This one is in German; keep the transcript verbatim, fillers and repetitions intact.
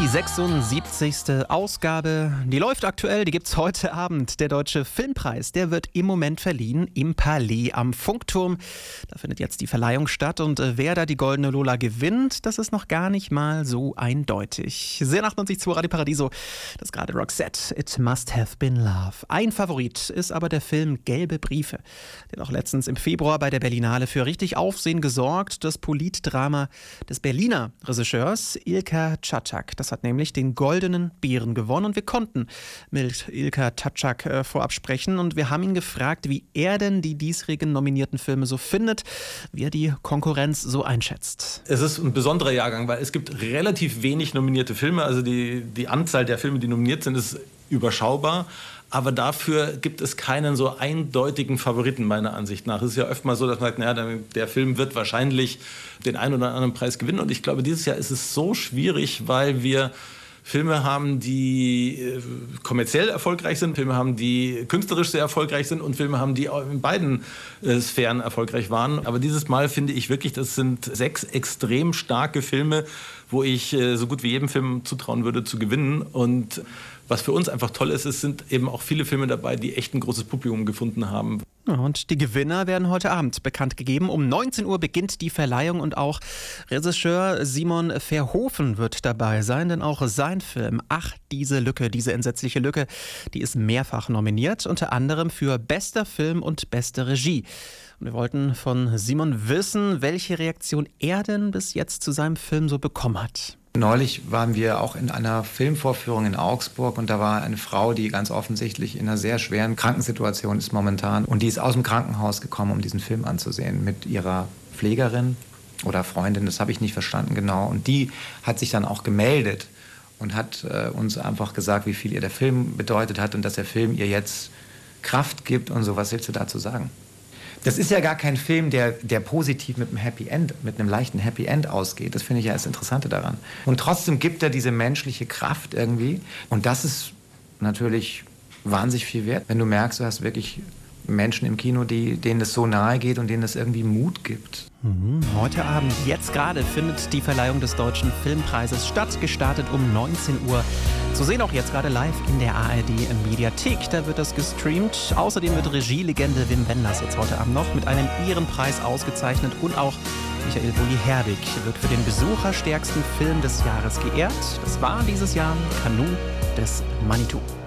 sechsundsiebzigste Ausgabe, die läuft aktuell, die gibt's heute Abend. Der Deutsche Filmpreis, der wird im Moment verliehen im Palais am Funkturm. Da findet jetzt die Verleihung statt und äh, wer da die Goldene Lola gewinnt, das ist noch gar nicht mal so eindeutig. Sehr achtundneunzig Komma zwei Radio Paradiso, das ist gerade Roxette, It Must Have Been Love. Ein Favorit ist aber der Film Gelbe Briefe. Der hat auch letztens im Februar bei der Berlinale für richtig Aufsehen gesorgt. Das Politdrama des Berliner Regisseurs Ilker Čačak. Das hat nämlich den Goldenen Bären gewonnen und wir konnten mit Ilker Čačak äh, vorab sprechen und wir haben ihn gefragt, wie er denn die diesjährigen nominierten Filme so findet, wie er die Konkurrenz so einschätzt. Es ist ein besonderer Jahrgang, weil es gibt relativ wenig nominierte Filme, also die, die Anzahl der Filme, die nominiert sind, ist überschaubar. Aber dafür gibt es keinen so eindeutigen Favoriten meiner Ansicht nach. Es ist ja öfter mal so, dass man sagt, naja, der, der Film wird wahrscheinlich den einen oder anderen Preis gewinnen. Und ich glaube, dieses Jahr ist es so schwierig, weil wir Filme haben, die äh, kommerziell erfolgreich sind, Filme haben, die künstlerisch sehr erfolgreich sind und Filme haben, die auch in beiden äh, Sphären erfolgreich waren. Aber dieses Mal finde ich wirklich, das sind sechs extrem starke Filme, wo ich äh, so gut wie jedem Film zutrauen würde, zu gewinnen. Und was für uns einfach toll ist, es sind eben auch viele Filme dabei, die echt ein großes Publikum gefunden haben. Und die Gewinner werden heute Abend bekannt gegeben. Um neunzehn Uhr beginnt die Verleihung und auch Regisseur Simon Verhoeven wird dabei sein, denn auch sein Film Ach, diese Lücke, diese entsetzliche Lücke, die ist mehrfach nominiert, unter anderem für bester Film und beste Regie. Und wir wollten von Simon wissen, welche Reaktion er denn bis jetzt zu seinem Film so bekommen hat. Neulich waren wir auch in einer Filmvorführung in Augsburg und da war eine Frau, die ganz offensichtlich in einer sehr schweren Krankensituation ist momentan und die ist aus dem Krankenhaus gekommen, um diesen Film anzusehen mit ihrer Pflegerin oder Freundin, das habe ich nicht verstanden genau. Und die hat sich dann auch gemeldet und hat äh, uns einfach gesagt, wie viel ihr der Film bedeutet hat und dass der Film ihr jetzt Kraft gibt und so. Was willst du dazu sagen? Das ist ja gar kein Film, der, der positiv mit einem Happy End, mit einem leichten Happy End ausgeht. Das finde ich ja das Interessante daran. Und trotzdem gibt er diese menschliche Kraft irgendwie. Und das ist natürlich wahnsinnig viel wert, wenn du merkst, du hast wirklich Menschen im Kino, die, denen es so nahe geht und denen es irgendwie Mut gibt. Mhm. Heute Abend, jetzt gerade, findet die Verleihung des Deutschen Filmpreises statt, gestartet um neunzehn Uhr. Zu sehen auch jetzt gerade live in der A R D-Mediathek, da wird das gestreamt. Außerdem wird Regielegende Wim Wenders jetzt heute Abend noch mit einem Ehrenpreis ausgezeichnet und auch Michael Bulli-Herbig wird für den besucherstärksten Film des Jahres geehrt. Das war dieses Jahr Kanu des Manitou.